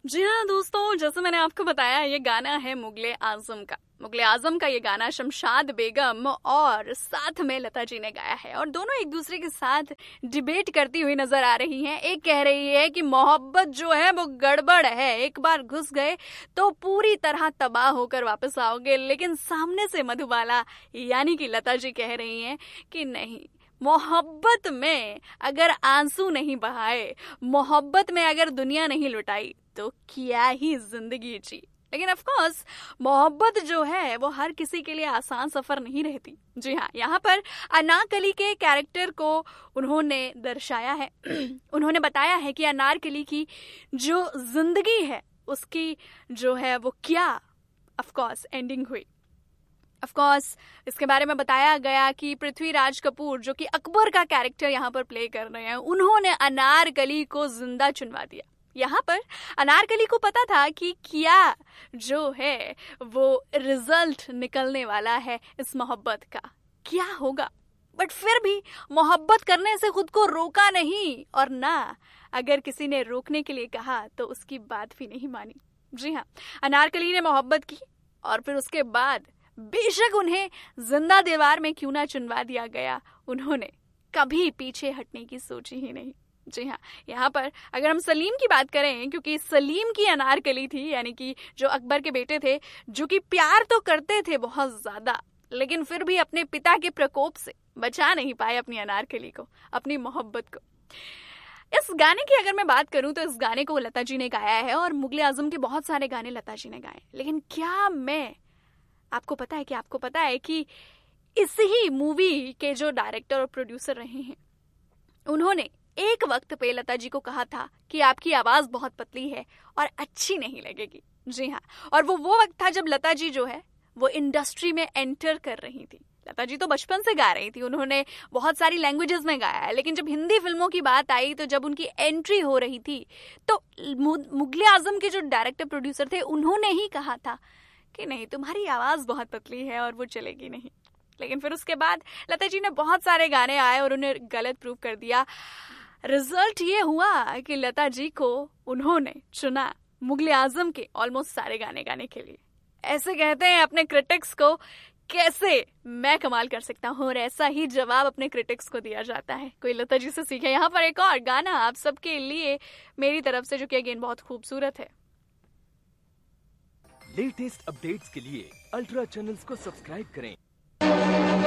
जी हाँ दोस्तों, जैसे मैंने आपको बताया ये गाना है मुगले आजम का। मुगले आजम का ये गाना शमशाद बेगम और साथ में लता जी ने गाया है और दोनों एक दूसरे के साथ डिबेट करती हुई नजर आ रही हैं। एक कह रही है कि मोहब्बत जो है वो गड़बड़ है, एक बार घुस गए तो पूरी तरह तबाह होकर वापस आओगे, लेकिन सामने से मधुबाला यानी कि लता जी कह रही हैं कि नहीं, मोहब्बत में अगर आंसू नहीं बहाए, मोहब्बत में अगर दुनिया नहीं लुटाई तो क्या ही जिंदगी जी। लेकिन ऑफ कोर्स मोहब्बत जो है वो हर किसी के लिए आसान सफर नहीं रहती। जी हाँ, यहाँ पर अनारकली के कैरेक्टर को उन्होंने दर्शाया है। उन्होंने बताया है कि अनारकली की जो जिंदगी है उसकी जो है वो क्या ऑफ कोर्स एंडिंग हुई। ऑफ कोर्स इसके बारे में बताया गया कि पृथ्वीराज कपूर जो कि अकबर का कैरेक्टर यहाँ पर प्ले कर रहे हैं, उन्होंने अनारकली को जिंदा चुनवा दिया। यहाँ पर अनारकली को पता था कि क्या जो है वो रिजल्ट निकलने वाला है इस मोहब्बत का, क्या होगा, बट फिर भी मोहब्बत करने से खुद को रोका नहीं, और ना अगर किसी ने रोकने के लिए कहा तो उसकी बात भी नहीं मानी। जी हाँ, अनारकली ने मोहब्बत की और फिर उसके बाद बेशक उन्हें जिंदा दीवार में क्यों ना चुनवा दिया गया, उन्होंने कभी पीछे हटने की सोची ही नहीं। जी हाँ, यहाँ पर अगर हम सलीम की बात करें, क्योंकि सलीम की अनारकली थी, यानी कि जो अकबर के बेटे थे, जो कि प्यार तो करते थे बहुत ज्यादा, लेकिन फिर भी अपने पिता के प्रकोप से बचा नहीं पाए अपनी अनारकली को, अपनी मोहब्बत को। इस गाने की अगर मैं बात करूं तो इस गाने को लता जी ने गाया है और मुगले आजम के बहुत सारे गाने लता जी ने गाए, लेकिन क्या आपको पता है कि इस ही मूवी के जो डायरेक्टर और प्रोड्यूसर रहे हैं, उन्होंने एक वक्त पे लता जी को कहा था कि आपकी आवाज बहुत पतली है और अच्छी नहीं लगेगी। जी हाँ, और वो वक्त था जब लता जी जो है वो इंडस्ट्री में एंटर कर रही थी। लता जी तो बचपन से गा रही थी, उन्होंने बहुत सारी लैंग्वेजेस में गाया है, लेकिन जब हिंदी फिल्मों की बात आई, तो जब उनकी एंट्री हो रही थी, तो मुगले आजम के जो डायरेक्टर प्रोड्यूसर थे, उन्होंने ही कहा था कि नहीं, तुम्हारी आवाज बहुत पतली है और वो चलेगी नहीं। लेकिन फिर उसके बाद लता जी ने बहुत सारे गाने आए और उन्हें गलत प्रूव कर दिया। रिजल्ट ये हुआ कि लता जी को उन्होंने चुना मुगले आजम के ऑलमोस्ट सारे गाने गाने के लिए। ऐसे कहते हैं अपने क्रिटिक्स को कैसे मैं कमाल कर सकता हूँ, और ऐसा ही जवाब अपने क्रिटिक्स को दिया जाता है। कोई लता जी से सीखे। यहाँ पर एक और गाना आप सबके लिए मेरी तरफ से, जो कि अगेन बहुत खूबसूरत है। लेटेस्ट अपडेट्स के लिए अल्ट्रा चैनल्स को सब्सक्राइब करें।